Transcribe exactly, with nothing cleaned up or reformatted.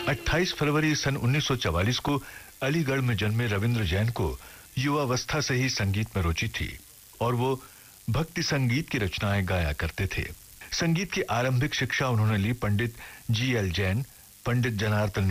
अट्ठाईस फरवरी सन उन्नीस सौ चौवालीस को अलीगढ़ में जन्मे रविंद्र जैन को युवावस्था से ही संगीत में रुचि थी और वो भक्ति संगीत की रचनाएं गाया करते थे। संगीत की आरंभिक शिक्षा उन्होंने ली पंडित जी एल जैन, पंडित जनार्दन